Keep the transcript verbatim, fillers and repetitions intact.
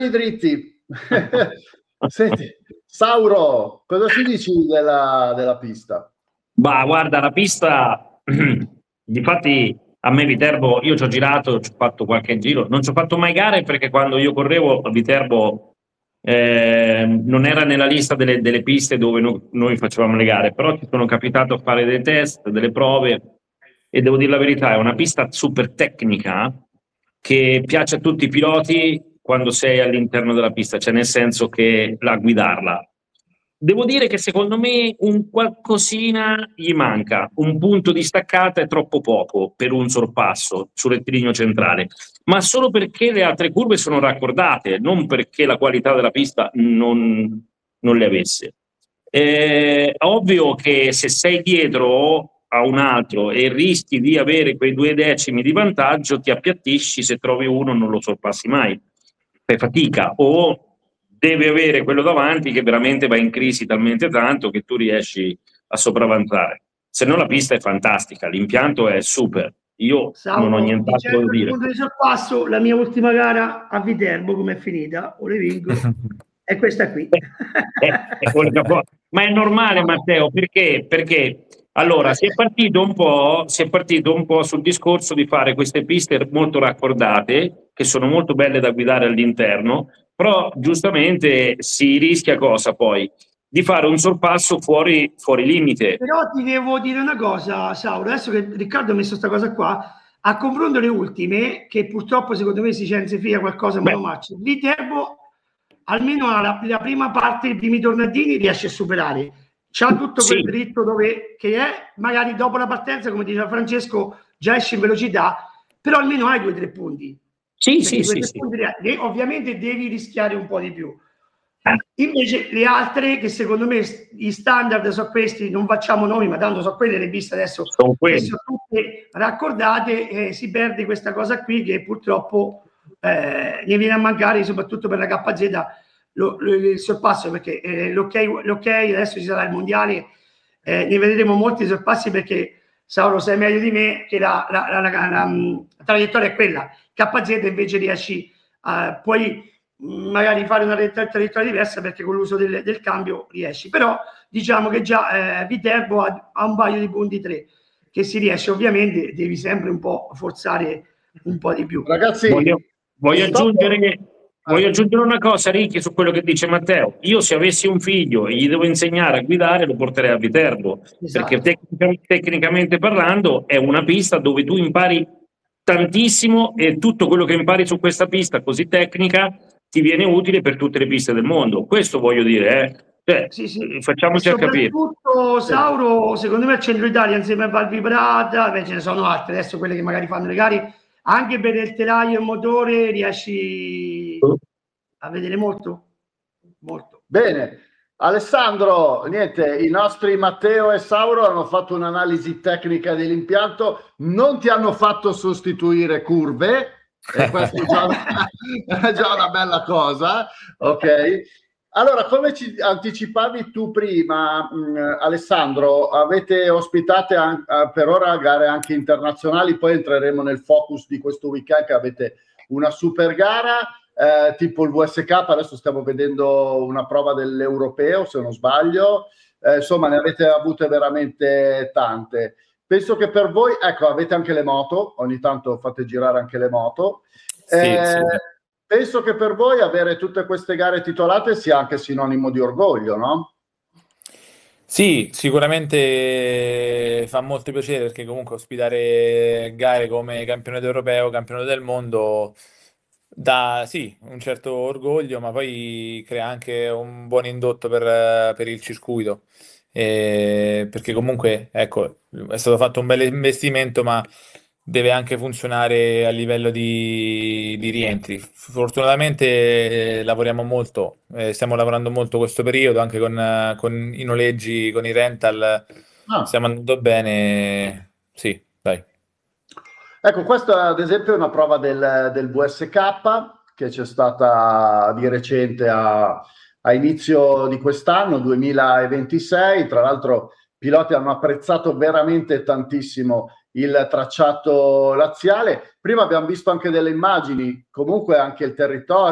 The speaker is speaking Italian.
dritti. Senti, Sauro, cosa ci dici della, della pista? Bah, guarda, la pista, difatti a me Viterbo, io ci ho girato, ci ho fatto qualche giro, non ci ho fatto mai gare perché quando io correvo a Viterbo eh, non era nella lista delle, delle piste dove no, noi facevamo le gare, però ci sono capitato a fare dei test, delle prove e devo dire la verità, è una pista super tecnica che piace a tutti i piloti quando sei all'interno della pista, cioè nel senso che la guidarla. Devo dire che secondo me un qualcosina gli manca, un punto di staccata è troppo poco per un sorpasso sul rettilineo centrale, ma solo perché le altre curve sono raccordate, non perché la qualità della pista non, non le avesse. È ovvio che se sei dietro a un altro e rischi di avere quei due decimi di vantaggio, ti appiattisci, se trovi uno non lo sorpassi mai, fai fatica, o deve avere quello davanti che veramente va in crisi talmente tanto che tu riesci a sopravvantare. Se no la pista è fantastica, l'impianto è super, io Sauro, non ho nient'altro da dicendo il dire. punto di sorpasso, la mia ultima gara a Viterbo, come è finita? O le vinco? È questa qui. è, è Ma è normale, Matteo, perché? Perché allora si è partito un po', si è partito un po' sul discorso di fare queste piste molto raccordate, che sono molto belle da guidare all'interno, però giustamente si rischia cosa poi? Di fare un sorpasso fuori, fuori limite. Però ti devo dire una cosa, Sauro, adesso che Riccardo ha messo questa cosa qua, a confronto le ultime, che purtroppo secondo me si censifica qualcosa a monomarcia, Viterbo almeno la, la prima parte, i primi tornatini riesce a superare. C'ha tutto quel sì. dritto dove, che è, magari dopo la partenza, come diceva Francesco, già esce in velocità, però almeno hai due o tre punti. Sì, sì, sì, sì. Punti, ovviamente devi rischiare un po' di più. Invece le altre, che secondo me i standard sono questi, non facciamo nomi, ma tanto sono quelle le piste adesso, sono, che sono tutte raccordate, eh, si perde questa cosa qui che purtroppo eh, ne viene a mancare, soprattutto per la K Z, lo, lo, il sorpasso, perché eh, l'ok, adesso ci sarà il mondiale, eh, ne vedremo molti sorpassi perché Sauro sai meglio di me che la, la, la, la, la, la traiettoria è quella. K Z invece riesci a poi magari fare una traiettoria diversa perché con l'uso del, del cambio riesci, però diciamo che già eh, Viterbo ha, ha un paio di punti tre che si riesce, ovviamente devi sempre un po' forzare un po' di più. Ragazzi, voglio, voglio aggiungere voglio aggiungere una cosa, Ricky, su quello che dice Matteo. Io se avessi un figlio e gli devo insegnare a guidare lo porterei a Viterbo, esatto. Perché tec- tecnicamente parlando è una pista dove tu impari tantissimo e tutto quello che impari su questa pista così tecnica ti viene utile per tutte le piste del mondo. Questo voglio dire, eh. Cioè, sì, sì. facciamoci a capire. Soprattutto, Sauro, secondo me al centro Italia, insieme a Valvibrata, beh, ce ne sono altre, adesso quelle che magari fanno le gare, anche per il telaio e il motore riesci a vedere molto? Molto. Bene. Alessandro, niente, i nostri Matteo e Sauro hanno fatto un'analisi tecnica dell'impianto, non ti hanno fatto sostituire curve, e questa è già una, è già una bella cosa, ok? Allora, come ci anticipavi tu prima, mh, Alessandro, avete ospitate an- per ora gare anche internazionali, poi entreremo nel focus di questo weekend che avete una super gara. Eh, tipo il V S K, adesso stiamo vedendo una prova dell'europeo se non sbaglio, eh, insomma ne avete avute veramente tante. Penso che per voi, ecco, avete anche le moto, ogni tanto fate girare anche le moto. Eh, sì, sì. Penso che per voi avere tutte queste gare titolate sia anche sinonimo di orgoglio, no? Sì, sicuramente fa molto piacere perché comunque ospitare gare come campionato europeo, campionato del mondo dà sì un certo orgoglio, ma poi crea anche un buon indotto per, per il circuito. E perché comunque ecco, è stato fatto un bel investimento, ma deve anche funzionare a livello di, di rientri. Fortunatamente eh, lavoriamo molto, eh, stiamo lavorando molto questo periodo anche con, eh, con i noleggi, con i rental, Ah. stiamo andando bene. Sì, dai. Ecco, questa ad esempio è una prova del, del V S K che c'è stata di recente a, a inizio di quest'anno, duemilaventisei. Tra l'altro i piloti hanno apprezzato veramente tantissimo il tracciato laziale. Prima abbiamo visto anche delle immagini, comunque anche il territorio